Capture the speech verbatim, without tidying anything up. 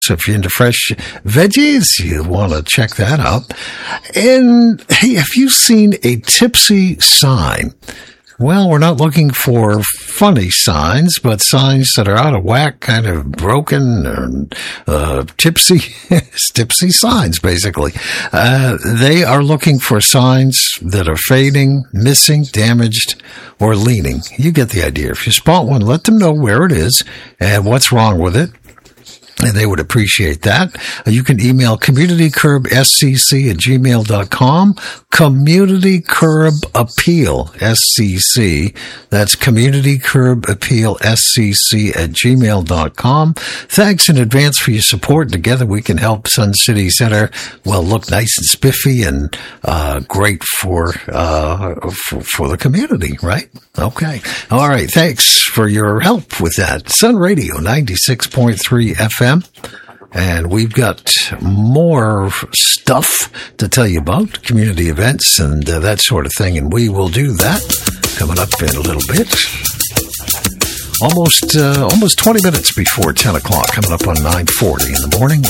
So if you're into fresh veggies, you want to check that out. And hey, have you seen a tipsy sign? Well, we're not looking for funny signs, but signs that are out of whack, kind of broken, or uh, tipsy, tipsy signs, basically. Uh, they are looking for signs that are fading, missing, damaged, or leaning. You get the idea. If you spot one, let them know where it is and what's wrong with it. And they would appreciate that. You can email communitycurbscc at gmail dot com. Community Curb Appeal, S C C. That's Community Curb Appeal, S C C at gmail dot com. Thanks in advance for your support. Together we can help Sun City Center, well, look nice and spiffy and uh great for uh for, for the community, right? Okay. All right. Thanks for your help with that. Sun Radio ninety-six point three F M. And we've got more stuff to tell you about, community events and uh, that sort of thing. And we will do that coming up in a little bit. Almost, uh, almost twenty minutes before ten o'clock, coming up on nine forty in the morning.